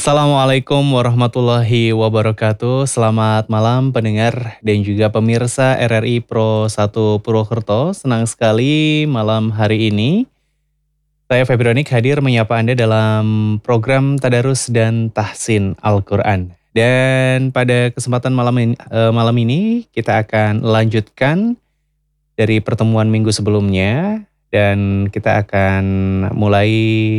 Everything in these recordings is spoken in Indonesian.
Assalamualaikum warahmatullahi wabarakatuh. Selamat malam pendengar dan juga pemirsa RRI Pro 1 Purwokerto. Senang sekali malam hari ini saya Febronic hadir menyapa Anda dalam program Tadarus dan Tahsin Al-Quran. Dan pada kesempatan malam ini kita akan lanjutkan dari pertemuan minggu sebelumnya dan kita akan mulai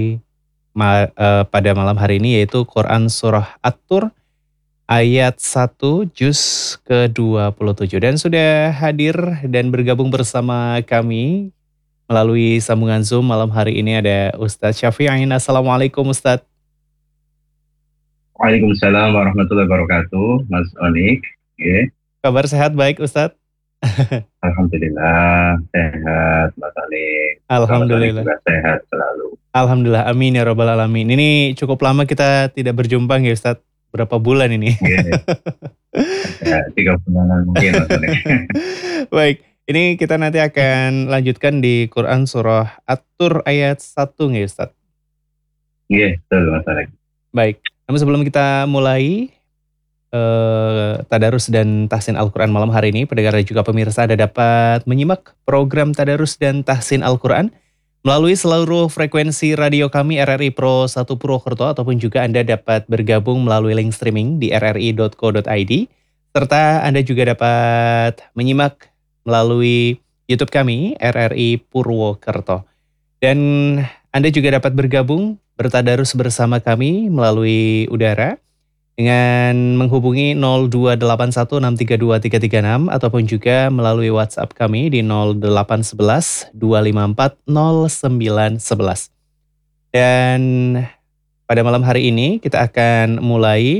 pada malam hari ini yaitu Quran Surah At-Tur ayat 1 juz ke-27 dan sudah hadir dan bergabung bersama kami melalui sambungan Zoom malam hari ini ada Ustadz Syafi'in. Assalamualaikum Ustadz. Waalaikumsalam warahmatullahi wabarakatuh, Mas Onik. Yeah. Kabar sehat baik Ustadz? Alhamdulillah sehat, Mas Onik. Mas Onik Alhamdulillah. juga sehat selalu. Alhamdulillah, amin ya robbal alamin. Ini cukup lama kita tidak berjumpa ya Ustadz. Berapa bulan ini? Ya, 3 bulanan mungkin Mas Onik. Baik, ini kita nanti akan lanjutkan di Quran Surah At-Tur ayat 1 ya Ustadz? Iya, betul Mas Onik. Baik, namun sebelum kita mulai Tadarus dan Tahsin Al-Quran malam hari ini, pendengar dan juga pemirsa Anda dapat menyimak program Tadarus dan Tahsin Al-Quran melalui seluruh frekuensi radio kami RRI Pro 1 Purwokerto ataupun juga Anda dapat bergabung melalui link streaming di rri.co.id serta Anda juga dapat menyimak melalui YouTube kami RRI Purwokerto. Dan Anda juga dapat bergabung bertadarus bersama kami melalui udara dengan menghubungi 02816323336 ataupun juga melalui WhatsApp kami di 0811 254 0911. Dan pada malam hari ini kita akan mulai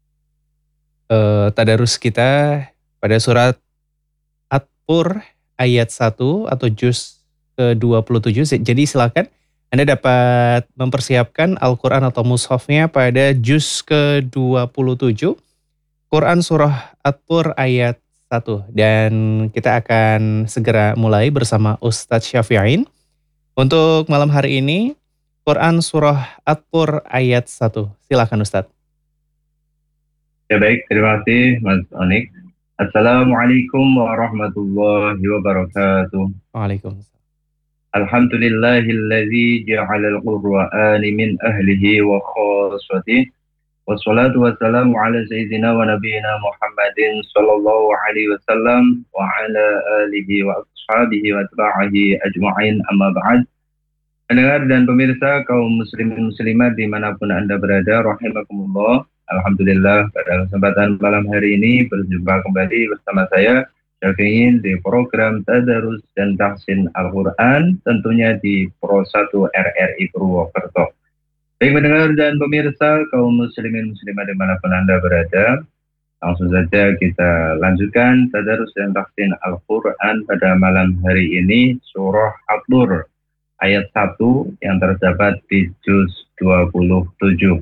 tadarus kita pada surat At-Tur ayat 1 atau juz ke-27. Jadi silakan Anda dapat mempersiapkan Al-Quran atau mushafnya pada juz ke-27, Quran Surah At-Tur ayat 1. Dan kita akan segera mulai bersama Ustadz Syafi'in. Untuk malam hari ini, Quran Surah At-Tur ayat 1. Silakan Ustadz. Ya baik, terima kasih Mas Onik. Assalamualaikum warahmatullahi wabarakatuh. Waalaikumsalam. Alhamdulillahilladzi ja'alal qur'ani min ahlihi wa khaswatihi. Wassalatu wassalamu ala sayyidina wa nabiyina Muhammadin sallallahu alaihi wasallam wa ala alihi wa ashabihi wa atba'ahi ajma'in amma ba'd. Pendengar dan pemirsa kaum muslimin muslimat dimanapun Anda berada, rahimakumullah. Alhamdulillah pada kesempatan malam hari ini berjumpa kembali bersama saya Syafi'in di program Tadarus dan Tahsin Al-Quran, tentunya di Pro 1 RRI Purwokerto. Baik pendengar dan pemirsa kaum muslimin muslimat dimanapun Anda berada, langsung saja kita lanjutkan Tadarus dan Tahsin Al-Quran pada malam hari ini, Surah At-Tur ayat 1 yang terdapat di juz 27.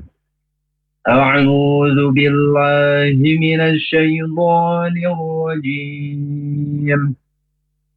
A'udzu billahi minasy syaithanir rajim.